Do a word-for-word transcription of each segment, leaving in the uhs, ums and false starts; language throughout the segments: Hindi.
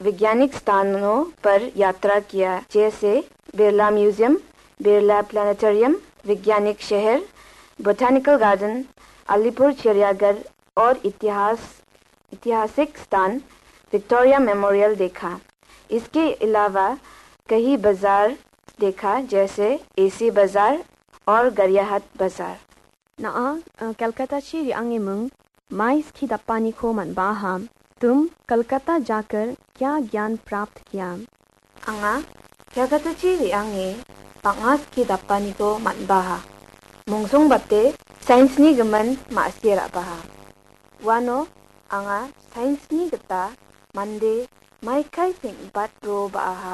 वैज्ञानिक स्थानों पर यात्रा किया, जैसे बिरला म्यूजियम, बिरला प्लानिटोरियम, वैज्ञानिक शहर, बोटानिकल गार्डन, अलीपुर चिड़ियाघर और इतिहास ऐतिहासिक स्थान विक्टोरिया मेमोरियल देखा। इसके अलावा कई बाजार देखा, जैसे एसी बाजार और गरियाहाट बाजार। ना कलकत्ता ची अंगेमंग माइस की दप्पानी को मन बाहाम तुम कलकत्ता जाकर क्या ज्ञान प्राप्त किया? अंगा कलकत्ता ची अंगे पंगास की दप्पानी को मन बाहा मुंगसोंग बत्ते साइंस नि गमन मास्यरा बाहा वानो अंगा साइंस नि गता मंदे माइकाई सिंग bat ro baha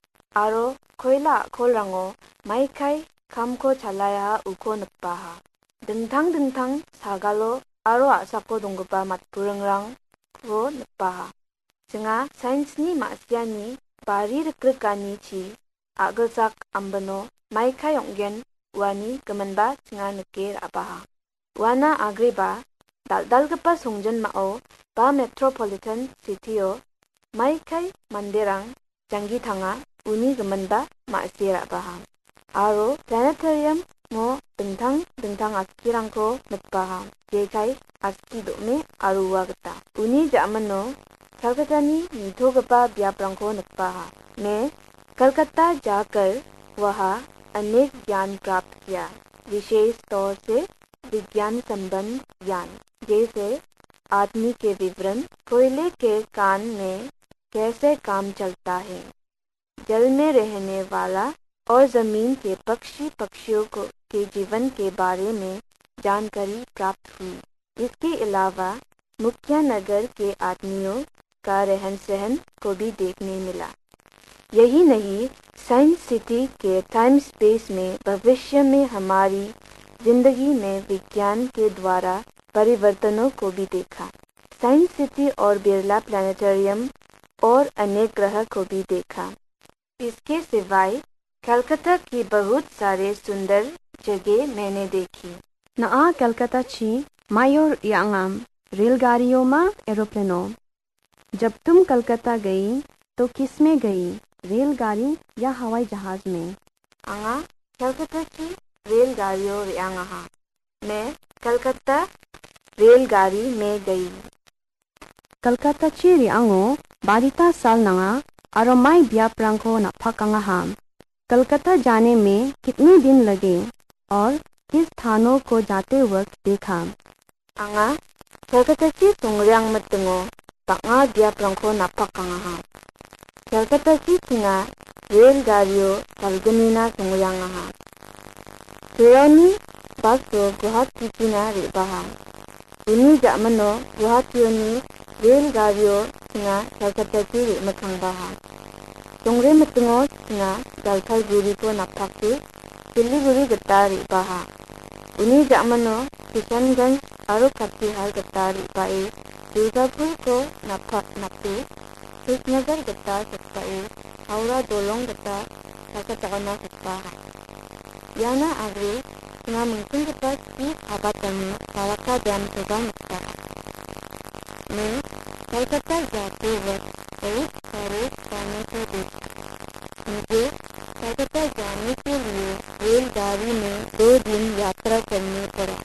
aro koila kolrango maikai kamko chalaya uko nukbaha dengtang dengtang sagalo aro asako donggoba matpurangrang ko nukbaha jenga sains ni masyani bari rekrikani chi agelsak ambano maikai onggen wani gemenba jenga nekir abaha wana agreba daldalgepa songjen mao ba metropolitan cityo maikai manderang janggi thanga uni gemenba masira baha aro planetarium mo dengtang dengtang akirangko nukbaha jekai aski dome aruwa geta uni jamano Calcutta नि निथोगपा व्यापरंको नकबाहा मैं कलकत्ता जाकर वहाँ अनेक ज्ञान प्राप्त किया, विशेष तौर से विज्ञान संबंध ज्ञान, जैसे आदमी के विवरण, कोयले के कान में कैसे काम चलता है, जल में रहने वाला और जमीन के पक्षी पक्षियों को के जीवन के बारे में जानकारी प्राप्त हुई। इसके अलावा मुख्य नगर के आदमियों का रहन सहन को भी देखने मिला। यही नहीं, साइंस सिटी के टाइम स्पेस में भविष्य में हमारी जिंदगी में विज्ञान के द्वारा परिवर्तनों को भी देखा। साइंस सिटी और बिरला प्लानिटोरियम और अनेक ग्रह को भी देखा। इसके सिवाय कलकत्ता की बहुत सारे सुंदर जगह मैंने देखी। ना कलकत्ता ची मायोर यांगम रेलगाड़ियों में एरोप्लेनों। जब तुम कलकत्ता गई तो किस में गई, रेलगाड़ी या हवाई जहाज में? आंगा कलकत्ता की रेलगाड़ियों रियांगा मैं कलकत्ता रेलगाड़ी में गई। कलकत्ता ची रियांगो बारिता साल नंगा आरो माई ब्यापरंको नफाकंगा हम। कलकत्ता जाने में कितने दिन लगे और किस स्थानों को जाते वक्त देखा? आंगा कलकत्ता की सोंगरियांग मतंगो पंगा ब्यापरंको नफाकंगा हम। कलकत्ता की सिंगा रेलगाड़ियों कलगनीना सोंगरियांगा हम। Kirani baso Guwahati kina ribaha. Ini jamano Guwahati ni रेलगाड़ियों singa Calcutta ki makang baha. Tongre matungo singa Jalpaiguri ko napaki Siliguri gata ribaha. Ini jamano Kishanganj aro Katihar gata ribae. Durgapur ko napak napi Krisnagar gata sakbae. Haura dolong gata Calcutta na sakbaha. Yana agri singa mungkin dapat di habatan Malaka dan Tegal Mekah. मैं कलकत्ता जाते वक्त बहुत सारे स्थानों को देखा। मुझे कलकत्ता जाने के लिए रेलगाड़ी में दो दिन यात्रा करनी पड़ा।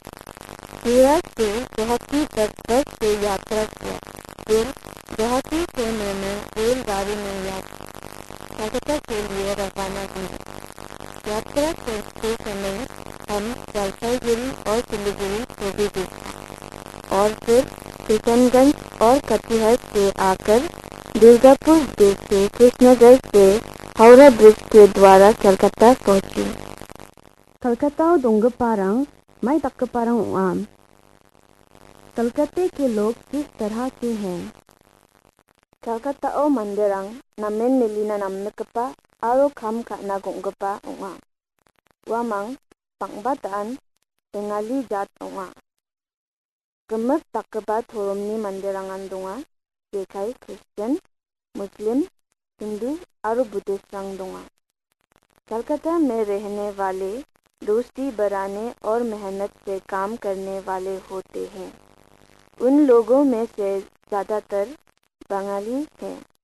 सूरत से गुवाहाटी तक बस से यात्रा किया। फिर गुवाहाटी से मैंने रेलगाड़ी में यात्रा कलकत्ता के लिए रवाना हुआ। यात्रा करते समय हम जलपाईगुड़ी और सिलीगुड़ी को भी देखा और फिर किशनगंज और कटिहार से आकर दुर्गापुर से कृष्णगढ़ से हावड़ा ब्रिज के द्वारा कलकत्ता पहुंची। कलकत्ता दोंगपारंग मैं तक्कपारंग उआम। कलकत्ते के लोग किस तरह के हैं? कलकत्ता ओ मंदिरंग नमेन मिलिना नमनकपा आरो खम खाना गोंगपा उआम। वामंग पंगबातान बेंगाली जात उआम। Gemek takkebat horomni mandirangan donga, jekai Kristen, मुस्लिम, हिंदू और बुद्धिस्ट रंग दूंगा। कलकत्ता में रहने वाले दोस्ती बढ़ाने और मेहनत से काम करने वाले होते हैं। उन लोगों में से ज़्यादातर बंगाली हैं।